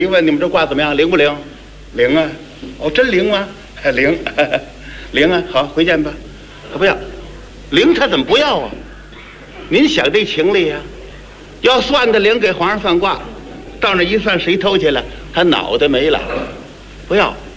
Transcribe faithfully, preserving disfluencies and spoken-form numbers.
请问你们这卦怎么样？灵不灵？灵啊！哦，真灵吗？灵，灵啊！好，回见吧。他不要，灵他怎么不要啊？您想这情理呀、啊？要算的灵，给皇上算卦，到那一算，谁偷去了？他脑袋没了，不要。